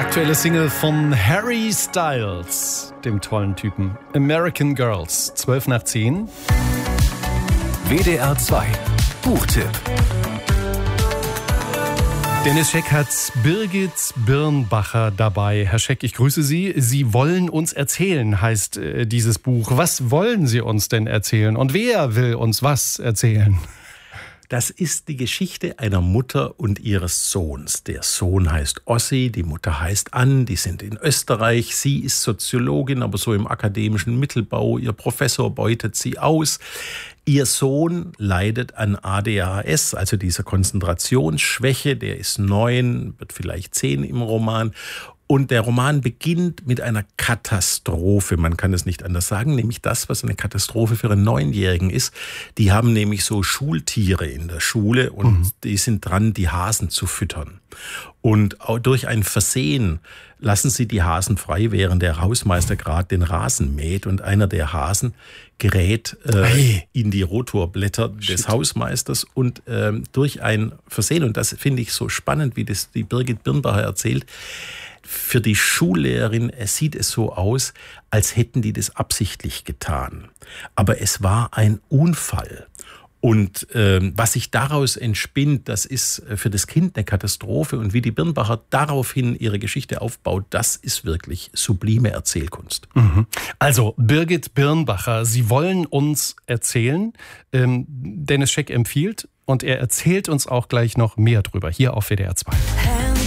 Aktuelle Single von Harry Styles, dem tollen Typen. American Girls, 10:12. WDR 2 Buchtipp. Dennis Scheck hat Birgit Birnbacher dabei. Herr Scheck, ich grüße Sie. Sie wollen uns erzählen, heißt dieses Buch. Was wollen Sie uns denn erzählen? Und wer will uns was erzählen? Das ist die Geschichte einer Mutter und ihres Sohns. Der Sohn heißt Ossi, die Mutter heißt Ann, die sind in Österreich. Sie ist Soziologin, aber so im akademischen Mittelbau. Ihr Professor beutet sie aus. Ihr Sohn leidet an ADHS, also dieser Konzentrationsschwäche. Der ist 9, wird vielleicht 10 im Roman. Und der Roman beginnt mit einer Katastrophe, man kann es nicht anders sagen, nämlich das, was eine Katastrophe für einen 9-Jährigen ist. Die haben nämlich so Schultiere in der Schule und die sind dran, die Hasen zu füttern. Und auch durch ein Versehen lassen sie die Hasen frei, während der Hausmeister gerade den Rasen mäht. Und einer der Hasen gerät in die Rotorblätter des Hausmeisters. Und durch ein Versehen, und das finde ich so spannend, wie das die Birgit Birnbacher erzählt, für die Schullehrerin sieht es so aus, als hätten die das absichtlich getan. Aber es war ein Unfall. Und was sich daraus entspinnt, das ist für das Kind eine Katastrophe. Und wie die Birnbacher daraufhin ihre Geschichte aufbaut, das ist wirklich sublime Erzählkunst. Also Birgit Birnbacher, Sie wollen uns erzählen. Dennis Scheck empfiehlt und er erzählt uns auch gleich noch mehr drüber, hier auf WDR 2.